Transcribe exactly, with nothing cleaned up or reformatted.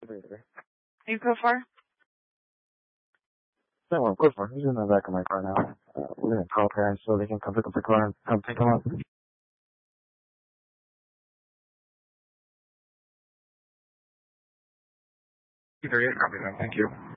You go far? No, well, go for it. He's in the back of my car now. Uh, we're gonna call parents so they can come pick up the car and come pick him up. Either yet, copy them. Thank you.